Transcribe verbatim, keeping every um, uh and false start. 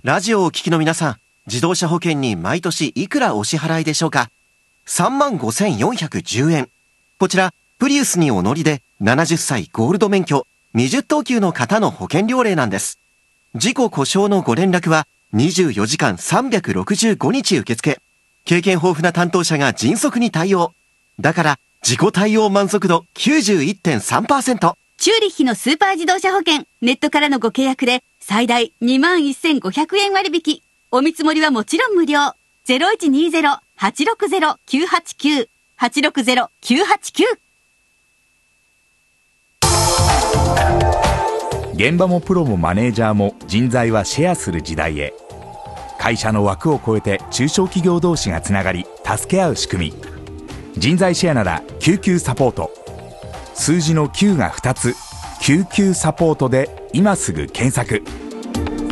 ラジオをお聞きの皆さん、自動車保険に毎年いくらお支払いでしょうか？ さんまんごせんよんひゃくじゅうえん。こちら、プリウスにお乗りでななじゅっさいゴールド免許、にじゅっとうきゅうの方の保険料例なんです。事故故障のご連絡はにじゅうよじかんさんびゃくろくじゅうごにち受付。経験豊富な担当者が迅速に対応。だから、事故対応満足度 きゅうじゅういってんさんパーセント。 チューリッヒのスーパー自動車保険、ネットからのご契約で最大 にまんせんごひゃくえん割引。お見積もりはもちろん無料。ゼロいちにゼロ はちろくゼロ きゅうはちきゅう はちろくゼロ きゅうはちきゅう。 現場もプロもマネージャーも人材はシェアする時代へ。会社の枠を超えて中小企業同士がつながり助け合う仕組み。人材シェアなら救急サポート。数字のきゅうがふたつ、救急サポートで今すぐ検索。